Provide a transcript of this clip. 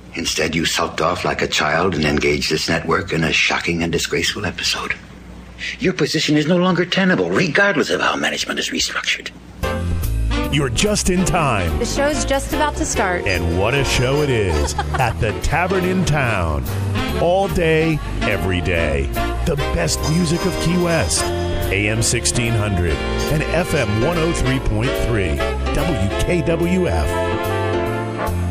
Instead, you sulked off like a child and engaged this network in a shocking and disgraceful episode. Your position is no longer tenable, regardless of how management is restructured. You're just in time. The show's just about to start. And what a show it is at the Tavern in Town. All day, every day. The best music of Key West. AM 1600 and FM 103.3. WKWF.